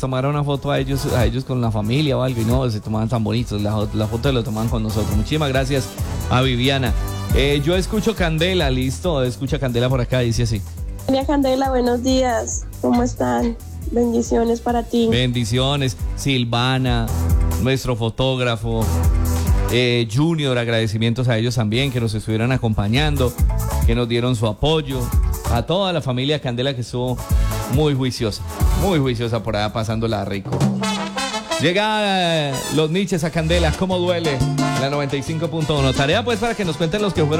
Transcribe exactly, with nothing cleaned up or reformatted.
tomara una foto a ellos, a ellos con la familia o algo, y no, se tomaban tan bonitos, la, la foto lo tomaban con nosotros. Muchísimas gracias a Viviana. Eh, yo escucho Candela, listo, escucha Candela por acá, dice así. María Candela, buenos días, ¿cómo están? Bendiciones para ti. Bendiciones, Silvana, nuestro fotógrafo, eh, Junior, agradecimientos a ellos también, que nos estuvieron acompañando, que nos dieron su apoyo, a toda la familia Candela que estuvo muy juiciosa, muy juiciosa por allá pasándola rico. Llega eh, los niches a Candela, ¿cómo duele? La noventa y cinco punto uno. Tarea pues para que nos cuenten los que fueron